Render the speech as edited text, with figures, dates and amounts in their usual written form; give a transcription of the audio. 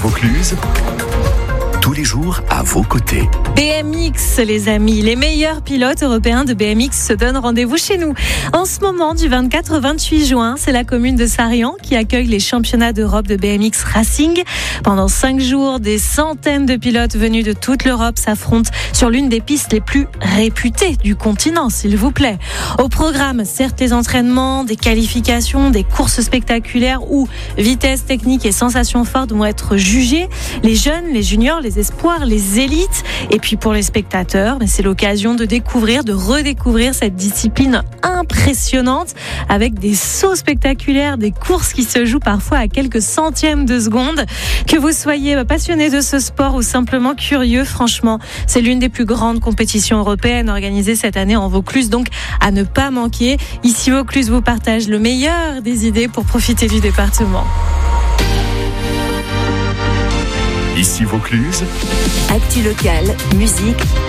Vaucluse, tous les jours à vos côtés. BMX, les amis, les meilleurs pilotes européens de BMX se donnent rendez-vous chez nous. En ce moment, du 24 au 28 juin, c'est la commune de Sarrian qui accueille les championnats d'Europe de BMX Racing. Pendant 5 jours, des centaines de pilotes venus de toute l'Europe s'affrontent sur l'une des pistes les plus réputées du continent, s'il vous plaît. Au programme, certes, les entraînements, des qualifications, des courses spectaculaires où vitesse, technique et sensations fortes vont être jugées. Les jeunes, les juniors, les espoirs, les élites. Et puis pour les spectateurs, c'est l'occasion de découvrir, de redécouvrir cette discipline impressionnante avec des sauts spectaculaires, des courses qui se jouent parfois à quelques centièmes de seconde. Que vous soyez passionné de ce sport ou simplement curieux, franchement, c'est l'une des plus grandes compétitions européennes organisées cette année en Vaucluse, donc à ne pas manquer. Ici Vaucluse vous partage le meilleur des idées pour profiter du département. Ici Vaucluse, Actu locale, musique,